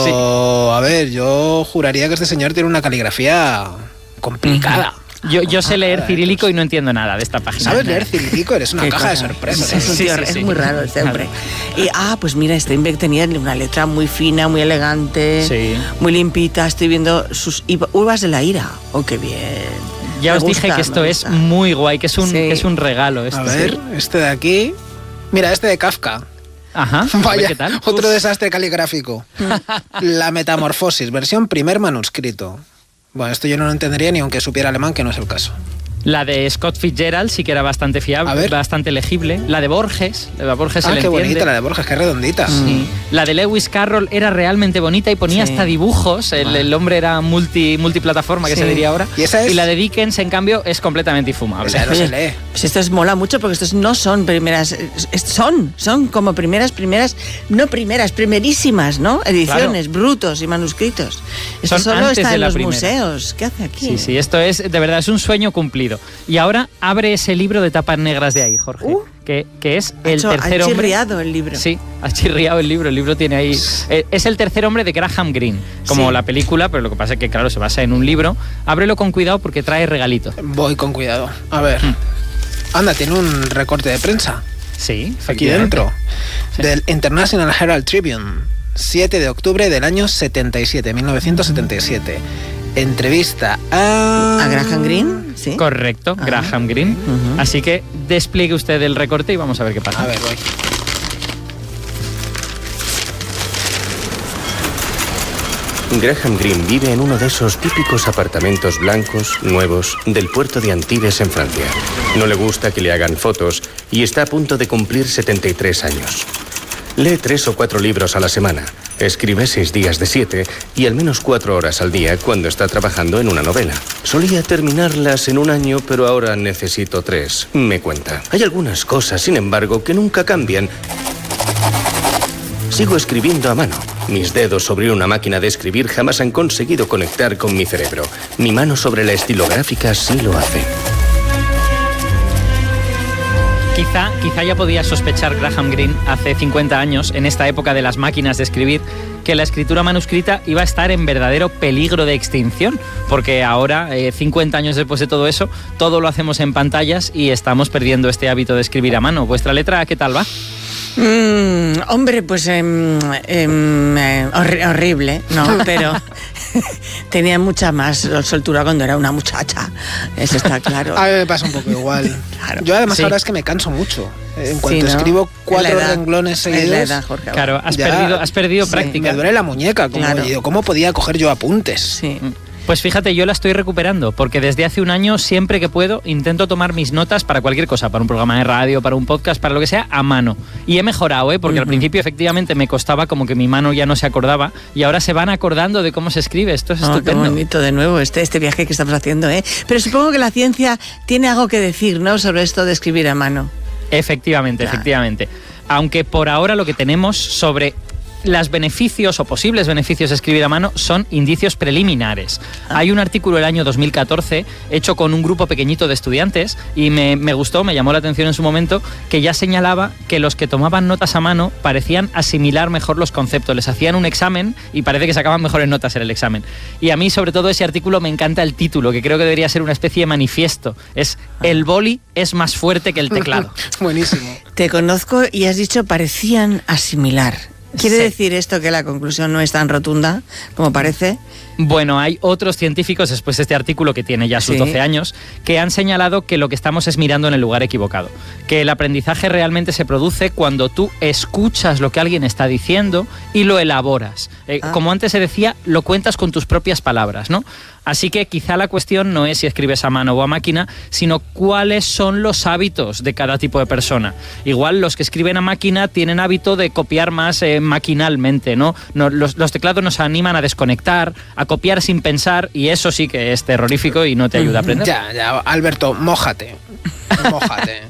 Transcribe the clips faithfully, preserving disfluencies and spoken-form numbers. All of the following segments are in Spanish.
sí. a ver, yo juraría que este señor tiene una caligrafía complicada. Uh-huh. Yo, yo sé leer cirílico y no entiendo nada de esta página. ¿Sabes leer cirílico? Eres una caja cosa? de sorpresas. Sí, sí, sí, sí, es sí. muy raro este hombre. Y, ah, pues mira, Steinbeck tenía una letra muy fina, muy elegante, sí. muy limpita. Estoy viendo sus uvas de la ira. ¡Oh, qué bien! Ya me os gusta, dije que esto es muy guay, que es un, sí. que es un regalo. Esto. A ver, este de aquí... Mira, este de Kafka. Ajá, vaya, ¿qué tal? Otro Uf. desastre caligráfico. La Metamorfosis, versión primer manuscrito. Bueno, esto yo no lo entendería ni aunque supiera alemán, que no es el caso. La de Scott Fitzgerald sí que era bastante fiable, bastante legible. La de Borges, la de Borges ah, se le qué entiende. bonita la de Borges, qué redondita. Sí. La de Lewis Carroll era realmente bonita y ponía sí. hasta dibujos. El, el hombre era multi, multiplataforma, que sí. se diría ahora. ¿Y esa es? Y la de Dickens, en cambio, es completamente infumable. O sea, no se lee. Pues estos mola mucho porque estos no son primeras, son, son como primeras, primeras, no primeras, primerísimas, ¿no? Ediciones, claro. brutos y manuscritos. Esto son solo está en los primera. museos. ¿Qué hace aquí? Sí, sí, esto es, de verdad, es un sueño cumplido. Y ahora abre ese libro de tapas negras de ahí, Jorge, uh, que, que es el hecho, tercer ha hombre... Ha chirriado el libro. Sí, ha chirriado el libro, el libro tiene ahí... Eh, es el tercer hombre de Graham Greene, como sí. la película, pero lo que pasa es que, claro, se basa en un libro. Ábrelo con cuidado porque trae regalito. Voy con cuidado. A ver. Hmm. Anda, tiene un recorte de prensa. Sí, aquí dentro. Sí. Del International Herald Tribune, siete de octubre del año setenta y siete, mil novecientos setenta y siete. Entrevista a... ¿A Graham Greene? Sí. Correcto, ah. Graham Greene. Uh-huh. Así que despliegue usted el recorte y vamos a ver qué pasa. A ver, voy. Graham Greene vive en uno de esos típicos apartamentos blancos, nuevos, del puerto de Antibes en Francia. No le gusta que le hagan fotos y está a punto de cumplir setenta y tres años. Lee tres o cuatro libros a la semana, escribe seis días de siete y al menos cuatro horas al día cuando está trabajando en una novela. Solía terminarlas en un año, pero ahora necesito tres, me cuenta. Hay algunas cosas, sin embargo, que nunca cambian. Sigo escribiendo a mano. Mis dedos sobre una máquina de escribir jamás han conseguido conectar con mi cerebro. Mi mano sobre la estilográfica sí lo hace. Quizá, quizá ya podía sospechar Graham Greene hace cincuenta años, en esta época de las máquinas de escribir, que la escritura manuscrita iba a estar en verdadero peligro de extinción, porque ahora, eh, cincuenta años después de todo eso, todo lo hacemos en pantallas y estamos perdiendo este hábito de escribir a mano. ¿Vuestra letra qué tal va? Mm, hombre, pues eh, eh, horri- horrible, ¿no? Pero tenía mucha más soltura cuando era una muchacha, eso está claro. A mí me pasa un poco igual. Claro. Yo además Sí. ahora es que me canso mucho. En cuanto Sí, ¿no? escribo cuatro Es la edad. renglones seguidos, Es la edad, Jorge. Claro, has Ya, perdido, has perdido sí, práctica. me duele la muñeca. Como, Claro. digo, ¿cómo podía coger yo apuntes? Sí. Pues fíjate, yo la estoy recuperando, porque desde hace un año, siempre que puedo, intento tomar mis notas para cualquier cosa, para un programa de radio, para un podcast, para lo que sea, a mano. Y he mejorado, ¿eh? Porque uh-huh. al principio efectivamente me costaba como que mi mano ya no se acordaba, y ahora se van acordando de cómo se escribe. Esto es Oh, estupendo. qué bonito de nuevo este, este viaje que estamos haciendo, ¿eh? Pero supongo que la ciencia tiene algo que decir, ¿no? Sobre esto de escribir a mano. Efectivamente, Claro. efectivamente. Aunque por ahora lo que tenemos sobre los beneficios o posibles beneficios de escribir a mano son indicios preliminares. Ah. Hay un artículo del año dos mil catorce hecho con un grupo pequeñito de estudiantes y me, me gustó, me llamó la atención en su momento, que ya señalaba que los que tomaban notas a mano parecían asimilar mejor los conceptos. Les hacían un examen y parece que sacaban mejores notas en el examen. Y a mí, sobre todo, ese artículo me encanta el título, que creo que debería ser una especie de manifiesto. Es "El boli es más fuerte que el teclado". Buenísimo. Te conozco y has dicho parecían asimilar. ¿Quiere Sí. decir esto que la conclusión no es tan rotunda como parece? Bueno, hay otros científicos, después de este artículo que tiene ya sus Sí. doce años, que han señalado que lo que estamos es mirando en el lugar equivocado. Que el aprendizaje realmente se produce cuando tú escuchas lo que alguien está diciendo y lo elaboras. Eh, Ah. Como antes se decía, lo cuentas con tus propias palabras, ¿no? Así que quizá la cuestión no es si escribes a mano o a máquina, sino cuáles son los hábitos de cada tipo de persona. Igual los que escriben a máquina tienen hábito de copiar más eh, maquinalmente, ¿no? No, los, los teclados nos animan a desconectar, a copiar sin pensar, y eso sí que es terrorífico y no te ayuda a aprender. Ya, ya, Alberto, mójate. Mójate.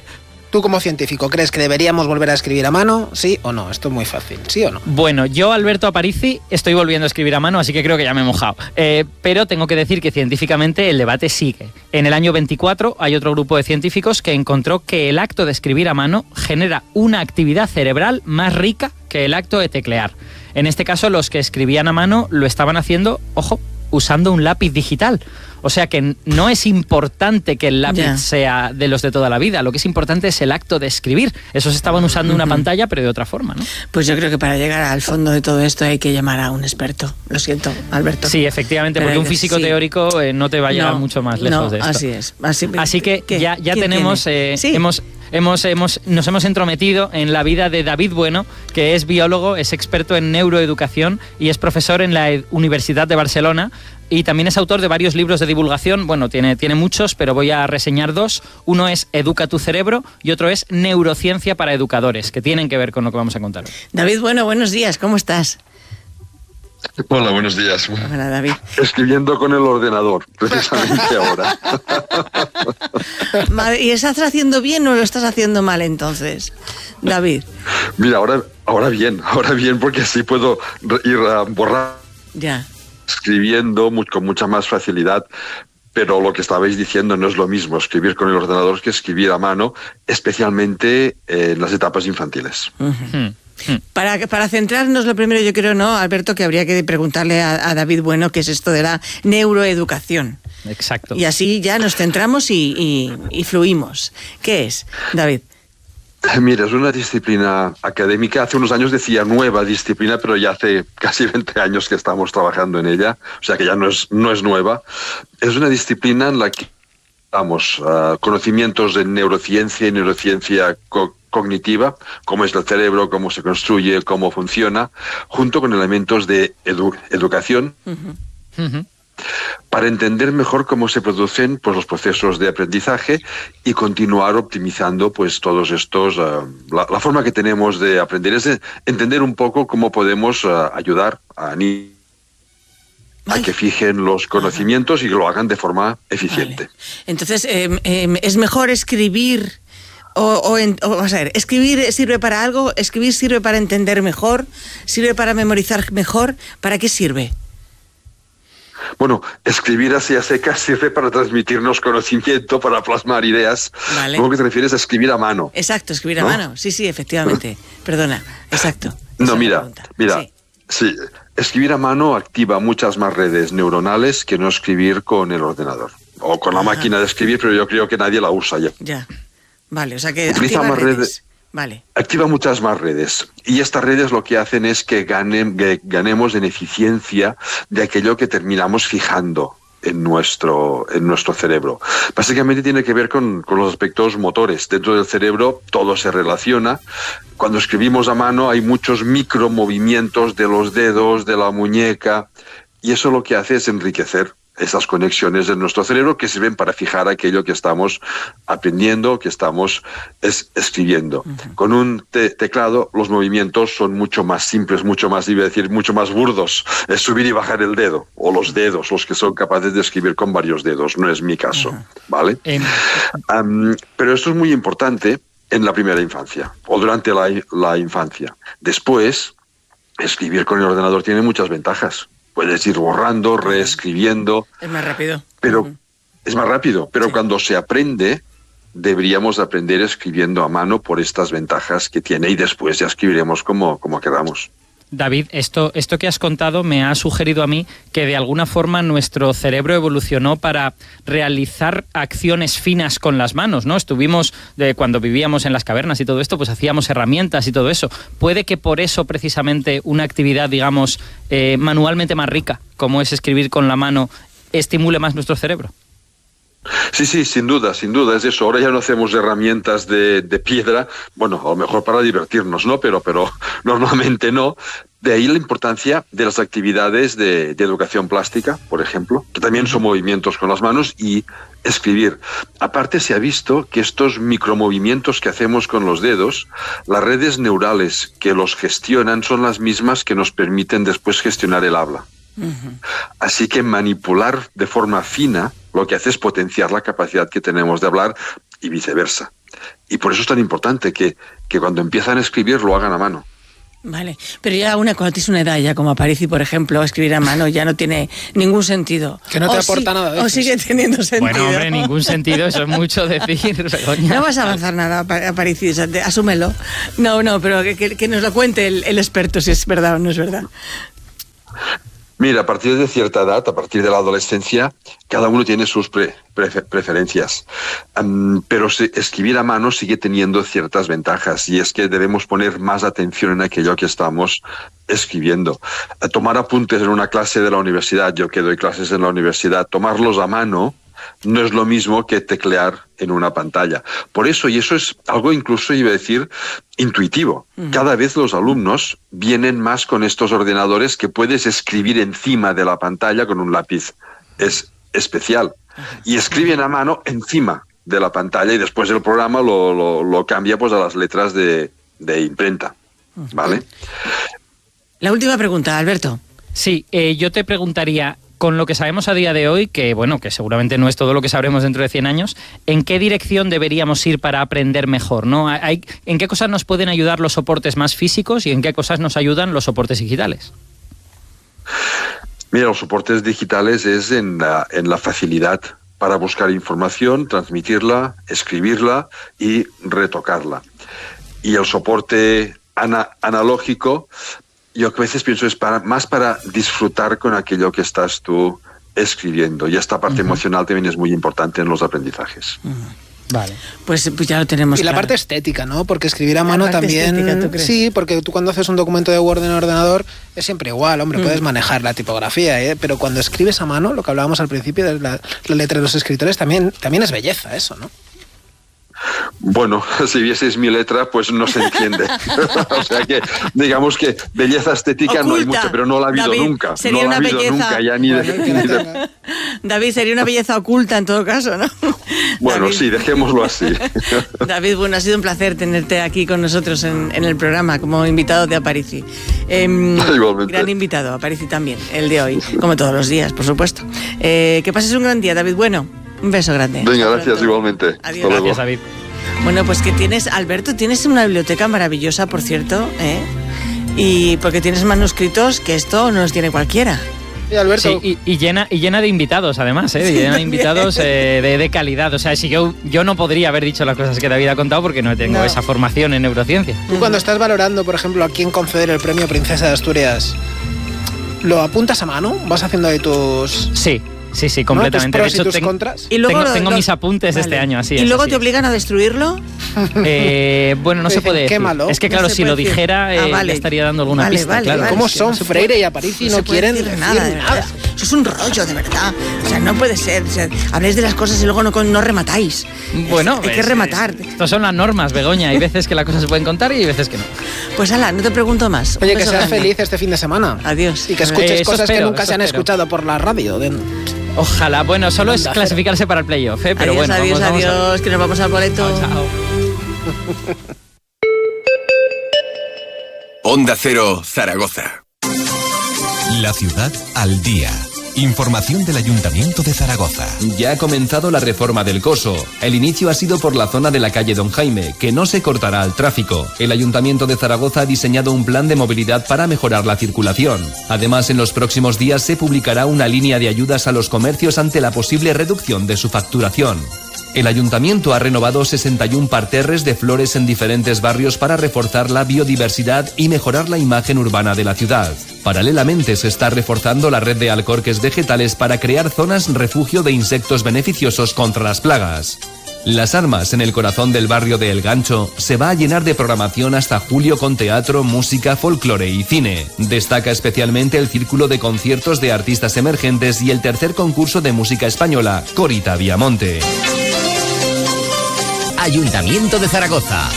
¿Tú como científico crees que deberíamos volver a escribir a mano? ¿Sí o no? Esto es muy fácil. ¿Sí o no? Bueno, yo, Alberto Aparici, estoy volviendo a escribir a mano, así que creo que ya me he mojado. Eh, pero tengo que decir que científicamente el debate sigue. En el año veinticuatro hay otro grupo de científicos que encontró que el acto de escribir a mano genera una actividad cerebral más rica que el acto de teclear. En este caso, los que escribían a mano lo estaban haciendo, ojo, usando un lápiz digital. O sea que no es importante que el lápiz yeah. sea de los de toda la vida, lo que es importante es el acto de escribir. Esos estaban usando uh-huh. una pantalla, pero de otra forma, ¿no? Pues yo creo que para llegar al fondo de todo esto hay que llamar a un experto. Lo siento, Alberto. Sí, efectivamente, pero porque un físico sí. teórico eh, no te va a llegar no, mucho más lejos no, de esto. Así es. Así, así que ¿qué? ya, ya tenemos... Eh, ¿Sí? hemos Hemos, hemos, nos hemos entrometido en la vida de David Bueno, que es biólogo, es experto en neuroeducación y es profesor en la Universidad de Barcelona y también es autor de varios libros de divulgación. Bueno, tiene, tiene muchos, pero voy a reseñar dos. Uno es Educa tu cerebro y otro es Neurociencia para educadores, que tienen que ver con lo que vamos a contar hoy. David Bueno, buenos días, ¿cómo estás? Hola, buenos días. Hola, David. Escribiendo con el ordenador, precisamente ahora. ¿Y estás haciendo bien o lo estás haciendo mal entonces, David? Mira, ahora, ahora bien, ahora bien, porque así puedo ir a borrar. Ya. Escribiendo con mucha más facilidad. Pero lo que estabais diciendo no es lo mismo escribir con el ordenador que escribir a mano, especialmente en las etapas infantiles. Uh-huh. Para, para centrarnos, lo primero yo creo, ¿no, Alberto, que habría que preguntarle a, a David Bueno qué es esto de la neuroeducación. Exacto. Y así ya nos centramos y, y, y fluimos. ¿Qué es, David? Mira, es una disciplina académica. Hace unos años decía nueva disciplina, pero ya hace casi veinte años que estamos trabajando en ella, o sea que ya no es, no es nueva. Es una disciplina en la que damos uh, conocimientos de neurociencia y neurociencia co- cognitiva, cómo es el cerebro, cómo se construye, cómo funciona, junto con elementos de edu- educación, uh-huh. Uh-huh. para entender mejor cómo se producen pues, los procesos de aprendizaje y continuar optimizando pues, todos estos... Uh, la, la forma que tenemos de aprender es de entender un poco cómo podemos uh, ayudar a niños a que fijen los conocimientos y que lo hagan de forma eficiente. Vale. Entonces, eh, eh, ¿es mejor escribir o, o, en, o vamos a ver, escribir sirve para algo? ¿Escribir sirve para entender mejor? ¿Sirve para memorizar mejor? ¿Para qué sirve? Bueno, escribir así a secas sirve para transmitirnos conocimiento, para plasmar ideas. Vale. Lo que te refieres a escribir a mano. Exacto, escribir a ¿no? mano. Sí, sí, efectivamente. Perdona, exacto. No, mira, mira, sí. sí, escribir a mano activa muchas más redes neuronales que no escribir con el ordenador. O con la Ajá. máquina de escribir, pero yo creo que nadie la usa ya. Ya, vale, o sea que Utiliza activa más redes. redes. Vale. Activa muchas más redes. Y estas redes lo que hacen es que, ganen, que ganemos en eficiencia de aquello que terminamos fijando en nuestro, en nuestro cerebro. Básicamente tiene que ver con, con los aspectos motores. Dentro del cerebro todo se relaciona. Cuando escribimos a mano hay muchos micromovimientos de los dedos, de la muñeca, y eso lo que hace es enriquecer esas conexiones de nuestro cerebro que sirven para fijar aquello que estamos aprendiendo, que estamos es, escribiendo. Uh-huh. Con un te- teclado los movimientos son mucho más simples, mucho más, iba a decir, mucho más burdos. Es subir y bajar el dedo, o los dedos, los que son capaces de escribir con varios dedos. No es mi caso, uh-huh. ¿vale? Uh-huh. Um, pero esto es muy importante en la primera infancia, o durante la, la infancia. Después, escribir con el ordenador tiene muchas ventajas. Puedes ir borrando, reescribiendo. Es más rápido. Pero uh-huh. es más rápido. Pero sí. Cuando se aprende, deberíamos aprender escribiendo a mano por estas ventajas que tiene y después ya escribiremos como, como queramos. David, esto, esto que has contado me ha sugerido a mí que de alguna forma nuestro cerebro evolucionó para realizar acciones finas con las manos, ¿no? Estuvimos, de cuando vivíamos en las cavernas y todo esto, pues hacíamos herramientas y todo eso. ¿Puede que por eso precisamente una actividad, digamos, eh, manualmente más rica, como es escribir con la mano, estimule más nuestro cerebro? Sí, sí, sin duda, sin duda, es eso. Ahora ya no hacemos herramientas de, de piedra, bueno, a lo mejor para divertirnos, ¿no? Pero, pero normalmente no. De ahí la importancia de las actividades de, de educación plástica, por ejemplo, que también son movimientos con las manos y escribir. Aparte se ha visto que estos micromovimientos que hacemos con los dedos, las redes neurales que los gestionan son las mismas que nos permiten después gestionar el habla. Uh-huh. Así que manipular de forma fina lo que hace es potenciar la capacidad que tenemos de hablar y viceversa. Y por eso es tan importante que, que cuando empiezan a escribir lo hagan a mano. Vale, pero ya una, cuando tienes una edad ya como Aparici, por ejemplo, escribir a mano ya no tiene ningún sentido. Que no te o aporta sí, nada. De o sigue teniendo sentido. Bueno, hombre, ningún sentido, eso es mucho decir, Begoña. No vas a avanzar nada, Aparici, o sea, te- asúmelo. No, no, pero que, que- que nos lo cuente el, el experto si es verdad o no es verdad. Mira, a partir de cierta edad, a partir de la adolescencia, cada uno tiene sus pre- prefe- preferencias. Um, pero se- escribir a mano sigue teniendo ciertas ventajas y es que debemos poner más atención en aquello que estamos escribiendo. A tomar apuntes en una clase de la universidad, yo que doy clases en la universidad, tomarlos a mano no es lo mismo que teclear en una pantalla. Por eso, y eso es algo incluso, iba a decir, intuitivo. Cada vez los alumnos vienen más con estos ordenadores que puedes escribir encima de la pantalla con un lápiz es especial. Y escriben a mano encima de la pantalla y después el programa lo, lo, lo cambia pues a las letras de, de imprenta. ¿Vale? La última pregunta, Alberto. Sí, eh, yo te preguntaría, con lo que sabemos a día de hoy, que bueno, que seguramente no es todo lo que sabremos dentro de cien años, ¿en qué dirección deberíamos ir para aprender mejor, ¿no? Hay, ¿En qué cosas nos pueden ayudar los soportes más físicos y en qué cosas nos ayudan los soportes digitales? Mira, los soportes digitales es en la, en la facilidad para buscar información, transmitirla, escribirla y retocarla. Y el soporte ana- analógico, yo a veces pienso es para, más para disfrutar con aquello que estás tú escribiendo. Y esta parte uh-huh. emocional también es muy importante en los aprendizajes. Uh-huh. Vale. Pues, pues ya lo tenemos Y la claro. parte estética, ¿no? Porque escribir a La mano parte también... estética, ¿tú crees? Sí, porque tú cuando haces un documento de Word en el ordenador es siempre igual, hombre, mm. puedes manejar la tipografía, ¿eh? Pero cuando escribes a mano, lo que hablábamos al principio de la, la letra de los escritores, también, también es belleza eso, ¿no? Bueno, si vieseis mi letra, pues no se entiende. O sea que, digamos que belleza estética Oculta. No hay mucha, pero no la ha habido David, nunca. sería no la una ha habido belleza. nunca, ya ni de, Bueno, ni de... David, sería una belleza oculta en todo caso, ¿no? Bueno, David. sí, dejémoslo así. David, bueno, ha sido un placer tenerte aquí con nosotros en, en el programa como invitado de Aparici. Eh, Igualmente. Gran invitado, Aparici también, el de hoy, como todos los días, por supuesto. Eh, que pases un gran día, David. Bueno, un beso grande. Venga, Hasta gracias pronto. igualmente. Adiós. Hasta luego. Gracias, David. Bueno, pues que tienes, Alberto, tienes una biblioteca maravillosa, por cierto, ¿eh? Y porque tienes manuscritos que esto no los tiene cualquiera. Y Alberto... Sí, y, y, llena, y llena de invitados, además, ¿eh? Llena de invitados eh, de, de calidad. O sea, si yo, yo no podría haber dicho las cosas que David ha contado porque no tengo No. esa formación en neurociencia. Tú cuando estás valorando, por ejemplo, a quién conceder el premio Princesa de Asturias, ¿lo apuntas a mano? ¿Vas haciendo ahí tus... Sí, sí, sí, ¿no? completamente. tus pros De hecho, y tus ten- contras? Y luego tengo lo- tengo lo- mis apuntes Vale. este año, así ¿Y es. luego así te es. obligan a destruirlo? Eh, bueno, no Te se dicen, puede decir. quémalo. Es que No claro, se si puede lo decir. dijera, eh, Ah, vale. ya estaría dando alguna Vale, pista, vale, claro. vale. ¿Cómo sí, son no se Freire puede- y Aparici no no se puede quieren decir decir nada, de nada? verdad. Eso es un rollo, de verdad. O sea, no puede ser. O sea, habléis de las cosas y luego no, no rematáis. Bueno, Es- hay que es- rematar. Estas son las normas, Begoña. Hay veces que las cosas se pueden contar y hay veces que no. Pues ala, no te pregunto más. Un Oye, que beso seas grande. feliz este fin de semana. Adiós. Y que escuches Eh, eso cosas que espero, nunca eso se han espero. escuchado por la radio. De- Ojalá. Bueno, solo es Onda clasificarse para el playoff, ¿eh? Pero adiós, bueno, adiós, vamos, vamos a ver. adiós, que nos vamos al boleto. Chao, chao. Onda Cero, Zaragoza. La ciudad al día. Información del Ayuntamiento de Zaragoza. Ya ha comenzado la reforma del Coso. El inicio ha sido por la zona de la calle Don Jaime, que no se cortará al tráfico. El Ayuntamiento de Zaragoza ha diseñado un plan de movilidad para mejorar la circulación. Además, en los próximos días se publicará una línea de ayudas a los comercios ante la posible reducción de su facturación. El Ayuntamiento ha renovado sesenta y un parterres de flores en diferentes barrios para reforzar la biodiversidad y mejorar la imagen urbana de la ciudad. Paralelamente se está reforzando la red de alcorques vegetales para crear zonas refugio de insectos beneficiosos contra las plagas. Las Armas, en el corazón del barrio de El Gancho, se va a llenar de programación hasta julio con teatro, música, folclore y cine. Destaca especialmente el círculo de conciertos de artistas emergentes y el tercer concurso de música española, Corita Viamonte. Ayuntamiento de Zaragoza.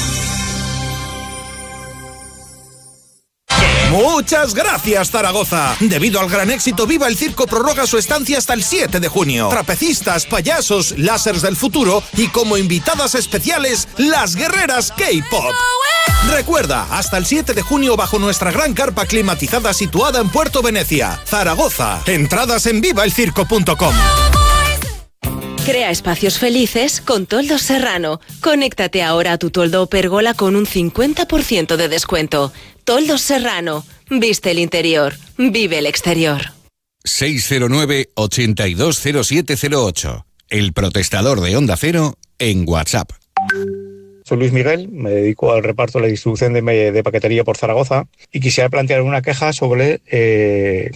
Muchas gracias, Zaragoza. Debido al gran éxito, Viva el Circo prorroga su estancia hasta el siete de junio. Trapecistas, payasos, lásers del futuro y como invitadas especiales, las guerreras K-pop. Recuerda, hasta el siete de junio bajo nuestra gran carpa climatizada situada en Puerto Venecia, Zaragoza. Entradas en viva el circo punto com. Crea espacios felices con Toldos Serrano. Conéctate ahora a tu toldo o pergola con un cincuenta por ciento de descuento. Toldos Serrano. Viste el interior. Vive el exterior. seis cero nueve, ochenta y dos cero siete cero ocho. El protestador de Onda Cero en WhatsApp. Soy Luis Miguel, me dedico al reparto de la distribución de, de paquetería por Zaragoza y quisiera plantear una queja sobre eh,